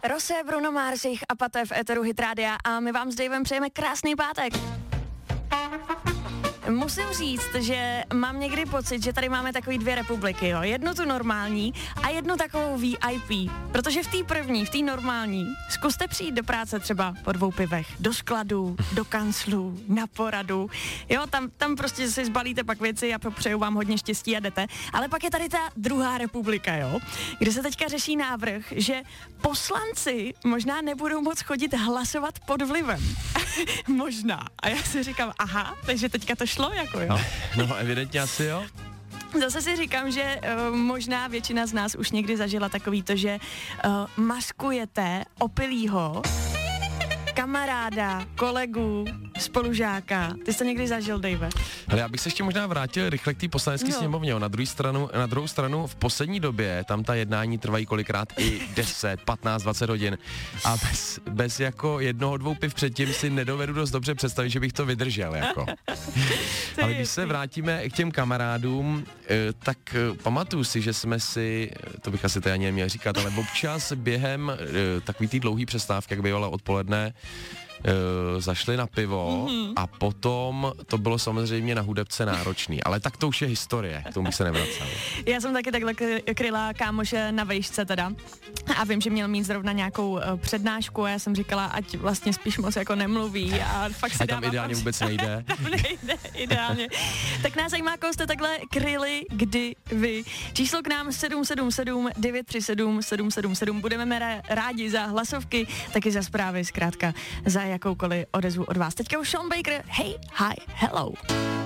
Rosé, Bruno Mars, jejich Apaté v éteru Hit Rádia a my vám s Davem přejeme krásný pátek. Musím říct, že mám někdy pocit, že tady máme takový dvě republiky, jo. Jednu tu normální a jednu takovou VIP. Protože v té první, v té normální, zkuste přijít do práce třeba po 2 pivech, do skladu, do kanclu, na poradu. Jo, tam prostě si zbalíte pak věci a přeju vám hodně štěstí a jdete. Ale pak je tady ta druhá republika, jo, kde se teďka řeší návrh, že poslanci možná nebudou moc chodit hlasovat pod vlivem. Možná. A já si říkám, aha, takže teďka to šlo, jako jo. No, evidentně asi jo. Zase si říkám, že možná většina z nás už někdy zažila takový to, že maskujete opilýho kamaráda, kolegu, spolužáka. Ty jsi to někdy zažil, Dave? Ale já bych se ještě možná vrátil rychle k té poslanecké sněmovně. Na druhou stranu v poslední době tam ta jednání trvají kolikrát i 10, 15, 20 hodin a bez jako 1-2 piv předtím si nedovedu dost dobře představit, že bych to vydržel, jako. Ale když se vrátíme k těm kamarádům, tak pamatuju si, že jsme si, to bych asi tady ani neměl říkat, ale občas během takový té dlouhý přestávky, jak bývala odpoledne, zašli na pivo a potom to bylo samozřejmě na hudebce náročný, ale tak to už je historie, k tomu bych se nevracel. Já jsem taky takhle kryla kámoše na vejšce teda a vím, že měl mít zrovna nějakou přednášku a já jsem říkala, ať vlastně spíš moc jako nemluví a fakt si dává... tam ideálně vůbec nejde. Tam nejde ideálně. Tak nás zajímá, koho jste takhle kryli, kdy vy. Číslo k nám 777 937 777. Budeme rádi za hlasovky, taky za zprávy, zkrátka za jakoukoliv odezvu od vás. Teďka už Sean Baker, hey, hi, hello.